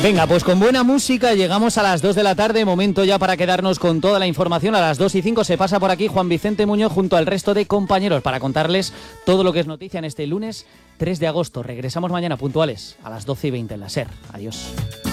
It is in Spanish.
Venga, pues con buena música llegamos a las 2 de la tarde, momento ya para quedarnos con toda la información. A las 2:05 se pasa por aquí Juan Vicente Muñoz junto al resto de compañeros para contarles todo lo que es noticia en este lunes 3 de agosto. Regresamos mañana puntuales a las 12:20 en la SER. Adiós.